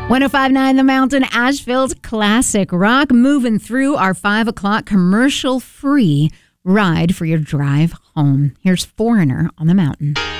105.9 The Mountain, Asheville's classic rock, moving through our 5 o'clock commercial-free ride for your drive home. Here's Foreigner on the Mountain.